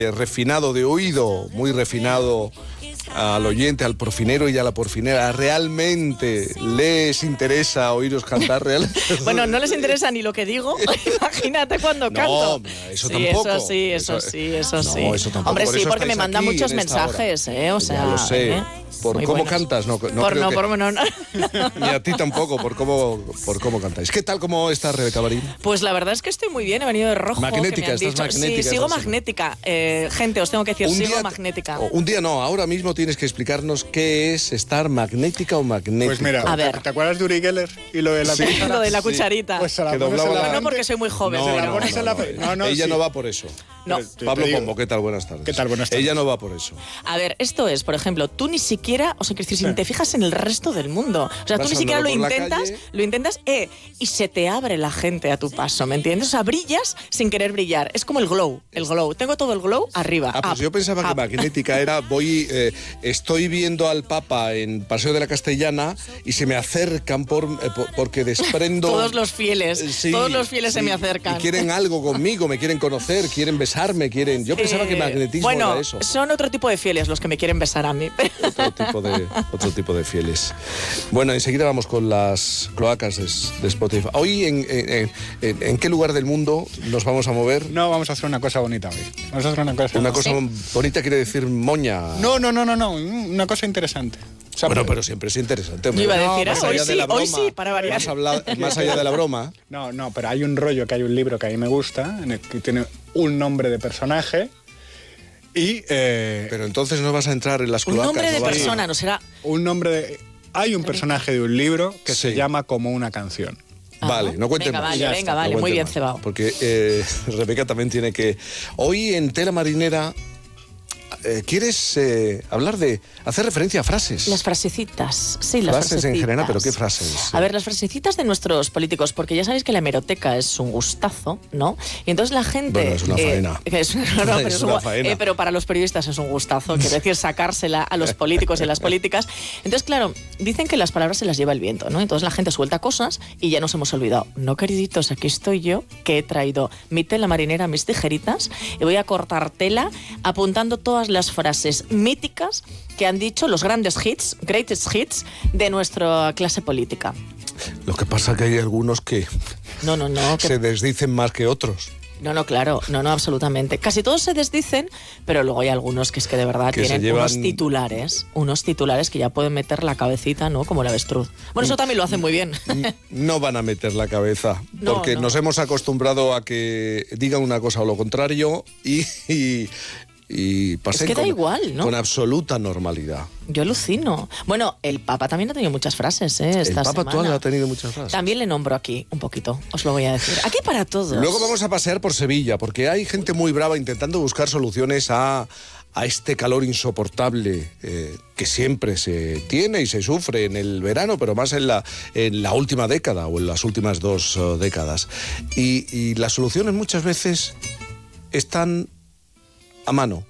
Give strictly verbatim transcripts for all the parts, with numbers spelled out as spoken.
refinado de oído, muy refinado al oyente, al porfinero y a la porfinera. ¿Realmente les interesa oíros cantar? ¿Real? Bueno, no les interesa ni lo que digo. Imagínate cuando no, canto. Eso sí, tampoco. Eso sí, eso, eso sí, eso no, sí. Eso tampoco. Hombre, por sí, eso porque me mandan muchos mensajes, ¿eh? O sea, ya lo sé. ¿eh? ¿Por Muy cómo buenos. cantas? No, no por creo no, que... por no, no. Ni a ti tampoco, por cómo, por cómo cantáis. ¿Qué tal, cómo estás, Rebeca Marín? Pues la verdad es que estoy muy bien, he venido de rojo. Magnética, que me han estás dicho. magnética. Sí, sigo estás... magnética. Eh, gente, os tengo que decir, un sigo día, magnética. Un día no, ahora mismo tienes que explicarnos qué es estar magnética o magnética. Pues mira, a ver. ¿te acuerdas de Uri Geller y lo de la sí. cuchara? Lo de la Sí. cucharita. Pues se la Que pones doblaba en la la- No, frente. porque soy muy joven. No, pero- la pones en la fe- no, no, ella sí. no va por eso. No. Pero te- Pablo te digo- Pombo, ¿qué tal? Buenas tardes. ¿Qué tal? Buenas tardes. Ella no va por eso. A ver, esto es, por ejemplo, tú ni siquiera, o sea, que si Sí. te fijas en el resto del mundo, o sea, tú Vas ni siquiera lo andando por la intentas, calle. lo intentas, eh, y se te abre la gente a tu paso, ¿me entiendes? O sea, brillas sin querer brillar. Es como el glow, el glow. Tengo todo el glow arriba. Ah, pues up, yo pensaba que up. magnética era, voy, eh, estoy viendo al Papa en Paseo de la Castellana y se me acercan por, eh, por- porque desprendo... Todos los fieles, Eh, sí, todos los fieles se sí. me acercan. Y quieren algo conmigo, me quieren conocer, quieren besarme, quieren... Yo pensaba Eh, que magnetismo bueno, era eso. son otro tipo de fieles los que me quieren besar a mí. Otro tipo, de, otro tipo de fieles. Bueno, enseguida vamos con las cloacas de, de Spotify. Hoy, en, en, en, ¿en qué lugar del mundo nos vamos a mover? No, vamos a hacer una cosa bonita hoy. Vamos a hacer una cosa... Una cosa bonita quiere decir moña. No, no, no, no, no, una cosa interesante. O sea, Bueno, pero- pero siempre es interesante. hombre. Yo iba a No, decir, más ah, hoy allá de sí, la hoy broma, sí, para variar. Más, habla- más allá de la broma. No, no, pero hay un rollo, que hay un libro que a mí me gusta, en el que tiene un nombre de personaje y... eh, Pero entonces no vas a entrar en las Un cloacas. nombre de ¿no vas a- persona, no será... un nombre de... Hay un personaje de un libro que Sí. se llama Como una canción. Vale, no cuentes Venga, más. vale, Ya venga, está, vale, no muy cuentes bien más, cebado. Porque eh, Rebeca también tiene que... Hoy en Tela Marinera... eh, ¿Quieres eh, hablar de... hacer referencia a frases? Las frasecitas, sí, las Frases en frasecitas. general, pero ¿qué frases? A ver, las frasecitas de nuestros políticos, porque ya sabéis que la hemeroteca es un gustazo, ¿no? Y entonces la gente... Bueno, es una faena. que es, no, no, pero, Es es una un- faena. eh, pero para los periodistas es un gustazo, quiero decir, sacársela a los políticos y a las políticas. Entonces, claro, dicen que las palabras se las lleva el viento, ¿no? Entonces la gente suelta cosas y ya nos hemos olvidado. No, queriditos, aquí estoy yo, que he traído mi tela marinera, mis tijeritas, y voy a cortar tela apuntando todas las frases míticas que han dicho los grandes hits, greatest hits, de nuestra clase política. Lo que pasa que hay algunos que No, no, no. que- se desdicen más que otros. No, no, claro, no, no, absolutamente. Casi todos se desdicen, pero luego hay algunos que es que de verdad Que se tienen llevan- unos titulares, unos titulares que ya pueden meter la cabecita, ¿no? Como el avestruz. Bueno, eso también lo hacen muy bien. No van a meter la cabeza, No, porque no. nos hemos acostumbrado a que digan una cosa o lo contrario y, y, y pasen que da con, igual, ¿no? con absoluta normalidad. Yo alucino. Bueno, el Papa también ha tenido muchas frases, ¿eh? Esta El Papa semana. actual ha tenido muchas frases. También le nombro aquí un poquito, os lo voy a decir. Aquí para todos. Luego vamos a pasear por Sevilla, porque hay gente muy brava intentando buscar soluciones a, a este calor insoportable eh, que siempre se tiene y se sufre en el verano, pero más en la, en la última década o en las últimas dos uh, décadas. Y, y las soluciones muchas veces están a mano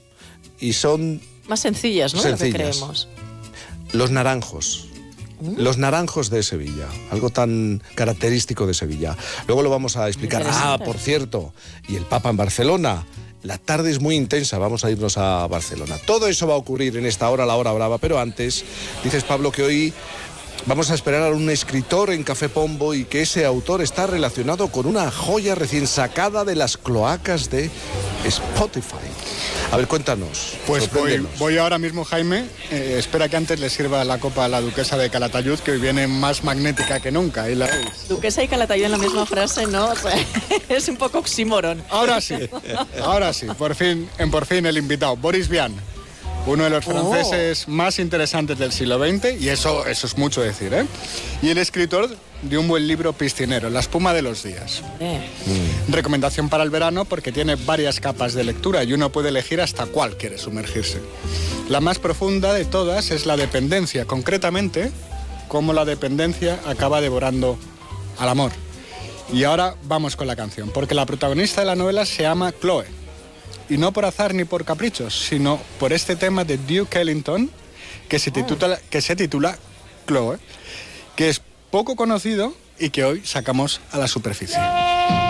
y son Más sencillas, ¿no? De lo que Sencillas. creemos. los naranjos. Mm. Los naranjos de Sevilla, algo tan característico de Sevilla. Luego lo vamos a explicar. Ah, Interesante. por cierto, y el Papa en Barcelona. La tarde es muy intensa, vamos a irnos a Barcelona. Todo eso va a ocurrir en esta hora, la hora brava, pero antes, dices, Pablo, que hoy vamos a esperar a un escritor en Café Pombo y que ese autor está relacionado con una joya recién sacada de las cloacas de Spotify. A ver, cuéntanos. Pues voy, sorpréndenos. voy ahora mismo, Jaime. Eh, espera que antes le sirva la copa a la duquesa de Calatayud, que hoy viene más magnética que nunca. Ahí la veis. Duquesa y Calatayud en la misma frase, ¿no? O sea, es un poco oxímoron. Ahora sí, ahora sí, por fin, en por fin el invitado, Boris Vian, uno de los franceses más interesantes del siglo veinte, y eso, eso es mucho decir, ¿eh? Y el escritor de un buen libro piscinero, La espuma de los días. Eh. Recomendación para el verano porque tiene varias capas de lectura y uno puede elegir hasta cuál quiere sumergirse. La más profunda de todas es la dependencia, concretamente, cómo la dependencia acaba devorando al amor. Y ahora vamos con la canción, porque la protagonista de la novela se llama Chloe. Y no por azar ni por caprichos, sino por este tema de Duke Ellington, que se titula, que se titula Chloe, que es poco conocido y que hoy sacamos a la superficie.